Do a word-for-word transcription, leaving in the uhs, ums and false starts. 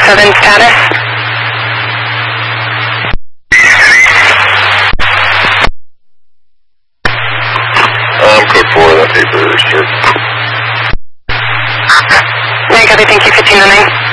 seven status. Um, code four, that paper is sure. Nine, copy, thank you, fifteen oh nine.